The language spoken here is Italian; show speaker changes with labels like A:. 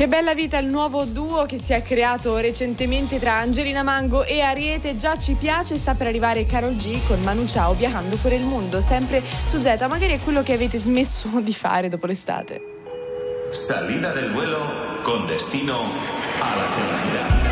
A: Che bella vita il nuovo duo che si è creato recentemente tra Angelina Mango e Ariete, già ci piace, sta per arrivare Karol G con Manu Chao viaggiando per il mondo, sempre su Z, magari è quello che avete smesso di fare dopo l'estate.
B: Salida del vuelo con destino a la felicidad.